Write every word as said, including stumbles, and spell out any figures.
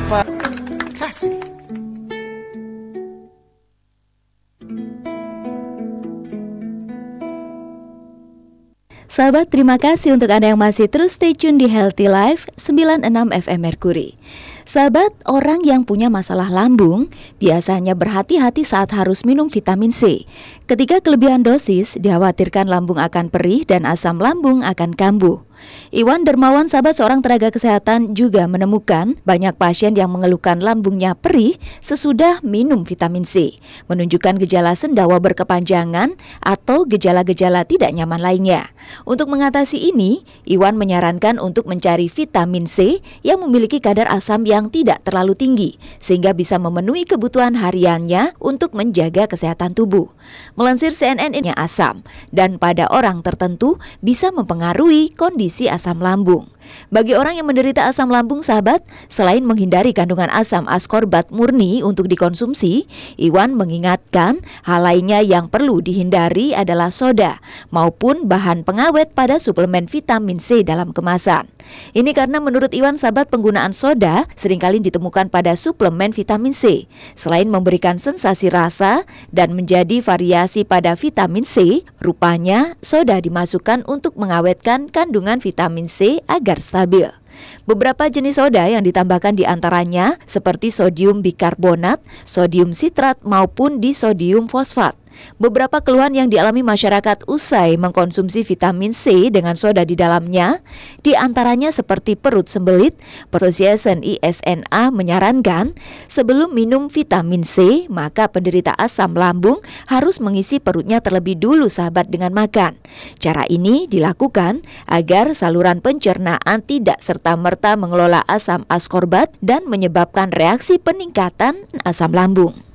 Terima kasih. Sahabat, terima kasih untuk Anda yang masih terus stay tune di Healthy Life sembilan puluh enam F M Mercury. Sahabat, orang yang punya masalah lambung biasanya berhati-hati saat harus minum vitamin C. Ketika kelebihan dosis, dikhawatirkan lambung akan perih dan asam lambung akan kambuh. Iwan Dermawan, sahabat seorang tenaga kesehatan, juga menemukan banyak pasien yang mengeluhkan lambungnya perih sesudah minum vitamin C, menunjukkan gejala sendawa berkepanjangan atau gejala-gejala tidak nyaman lainnya. Untuk mengatasi ini, Iwan menyarankan untuk mencari vitamin C yang memiliki kadar asam yang tidak terlalu tinggi, sehingga bisa memenuhi kebutuhan hariannya untuk menjaga kesehatan tubuh. Melansir C N N, ini asam dan pada orang tertentu bisa mempengaruhi kondisi asam lambung. Bagi orang yang menderita asam lambung, sahabat, selain menghindari kandungan asam askorbat murni untuk dikonsumsi, Iwan mengingatkan hal lainnya yang perlu dihindari adalah soda maupun bahan pengawet pada suplemen vitamin C dalam kemasan. Ini karena menurut Iwan, sahabat, penggunaan soda seringkali ditemukan pada suplemen vitamin C. Selain memberikan sensasi rasa dan menjadi variasi pada vitamin C, rupanya soda dimasukkan untuk mengawetkan kandungan vitamin C agar stabil. Beberapa jenis soda yang ditambahkan diantaranya seperti sodium bikarbonat, sodium sitrat maupun disodium fosfat. Beberapa keluhan yang dialami masyarakat usai mengkonsumsi vitamin C dengan soda di dalamnya, diantaranya seperti perut sembelit. Association I S N A menyarankan sebelum minum vitamin C, maka penderita asam lambung harus mengisi perutnya terlebih dulu, sahabat, dengan makan. Cara ini dilakukan agar saluran pencernaan tidak serta-merta mengelola asam askorbat dan menyebabkan reaksi peningkatan asam lambung.